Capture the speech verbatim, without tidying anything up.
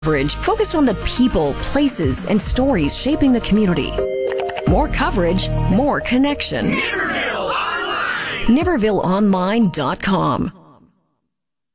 Coverage focused on the people, places, and stories shaping the community. More coverage, more connection. Niverville Online! Niverville Online dot com.